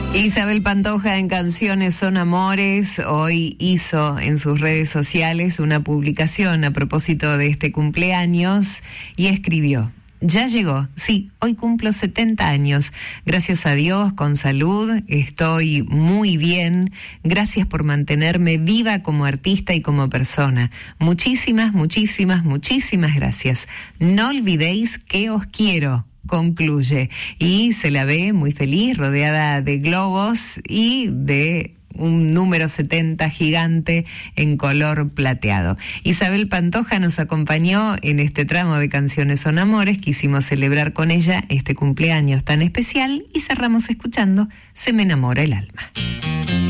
Isabel Pantoja en Canciones Son Amores hoy hizo en sus redes sociales una publicación a propósito de este cumpleaños y escribió: ya llegó, sí, hoy cumplo 70 años. Gracias a Dios, con salud, estoy muy bien. Gracias por mantenerme viva como artista y como persona. Muchísimas, muchísimas, muchísimas gracias. No olvidéis que os quiero, concluye. Y se la ve muy feliz, rodeada de globos y de un número 70 gigante en color plateado. Isabel Pantoja nos acompañó en este tramo de Canciones Son Amores. Quisimos celebrar con ella este cumpleaños tan especial y cerramos escuchando Se me enamora el alma.